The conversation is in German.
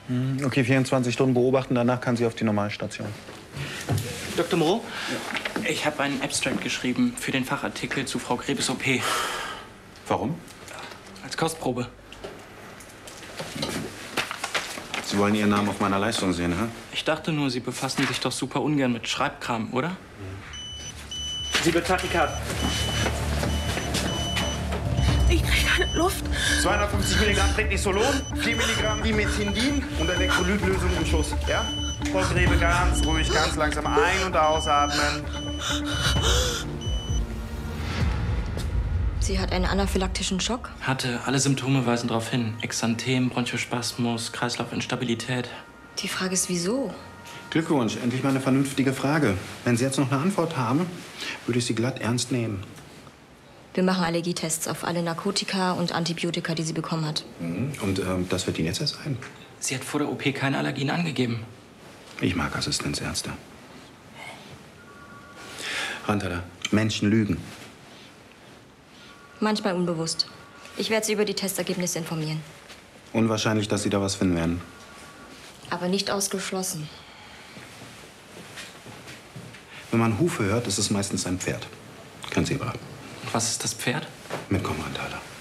Okay, 24 Stunden beobachten, danach kann sie auf die Normalstation. Dr. Moreau, ja. Ich habe einen Abstract geschrieben für den Fachartikel zu Frau Grebes OP. Warum? Als Kostprobe. Sie wollen Ihren Namen auf meiner Leistung sehen, hä? Ich dachte nur, Sie befassen sich doch super ungern mit Schreibkram, oder? Sie wird Tachycard. Ich krieg keine Luft. 250 Milligramm Prednisolon, 4 Milligramm Dimetindin und Elektrolytlösung im Schuss. Ja? Frau Grebe, ganz ruhig, ganz langsam ein- und ausatmen. Sie hat einen anaphylaktischen Schock? Hatte. Alle Symptome weisen darauf hin. Exanthem, Bronchospasmus, Kreislaufinstabilität. Die Frage ist, wieso? Glückwunsch, endlich mal eine vernünftige Frage. Wenn Sie jetzt noch eine Antwort haben, würde ich Sie glatt ernst nehmen. Wir machen Allergietests auf alle Narkotika und Antibiotika, die sie bekommen hat. Und das wird Ihnen jetzt erst sein? Sie hat vor der OP keine Allergien angegeben. Ich mag Assistenzärzte. Randtaler, Menschen lügen. Manchmal unbewusst. Ich werde Sie über die Testergebnisse informieren. Unwahrscheinlich, dass Sie da was finden werden. Aber nicht ausgeschlossen. Wenn man Hufe hört, ist es meistens ein Pferd. Kein Zebra. Was ist das Pferd? Mitkommen, Randtaler.